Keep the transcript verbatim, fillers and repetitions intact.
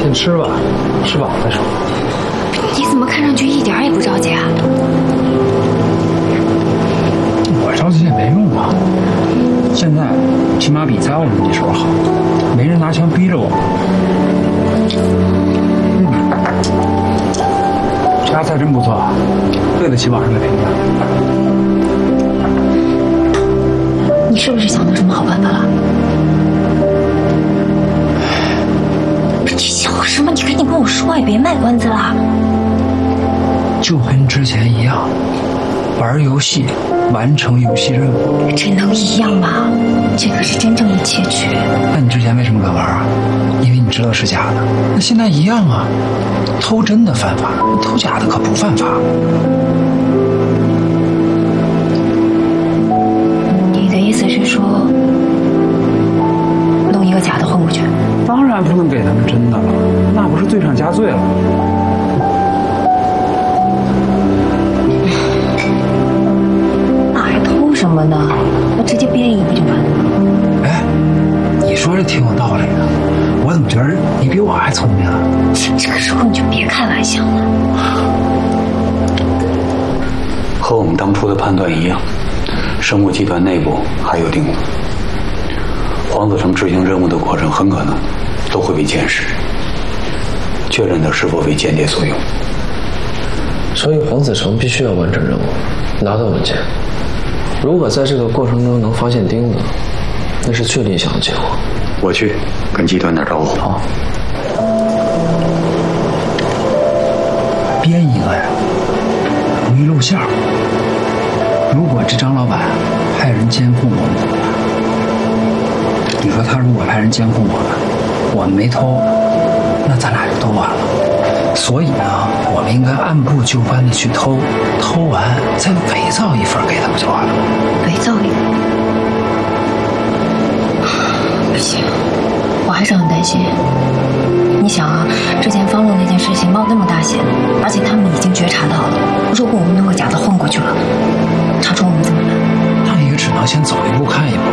先吃吧，吃饱再说。 你怎么看上去一点也不着急啊？ 我着急也没用啊。现在起码比在我们那时候好，没人拿枪逼着我。嗯，这家菜真不错，对得起网上的评价。 你是不是想到什么好办法了？你笑什么？你赶紧跟我说，也别卖关子了。 就跟之前一样，玩游戏，完成游戏任务。 这能一样吗？这可是真正的窃取。 那你之前为什么敢玩啊？因为你知道是假的。那现在一样啊，偷真的犯法，偷假的可不犯法。 你的意思是说，弄一个假的混过去？ 当然不能给他们真的了，那不是罪上加罪了。 那还偷什么呢？那直接编一个不就完了？ 哎，你说这挺有道理的，我怎么觉得你比我还聪明啊？ 这个时候你就别开玩笑了。 和我们当初的判断一样，生物集团内部还有定位。黄子成执行任务的过程很可能都会被监视，确认他是否为间谍所用。 所以黄子成必须要完成任务，拿到文件。如果在这个过程中能发现钉子，那是最理想的结果。 我去跟集团打招呼。 好，编一个呀，容易露馅儿。如果这张老板派人监控我们怎么办？你说他如果派人监控我们，我们没偷，那咱俩就都完了。所以呢，我们应该按部就班的去偷，偷完再伪造一份给他们就完了。 伪造一个？不行，我还是很担心。你想啊，之前方路那件事情冒那么大险，而且他们已经觉察到了，如果我们弄个假的混过去了，查出我们怎么办？ 那也只能先走一步看一步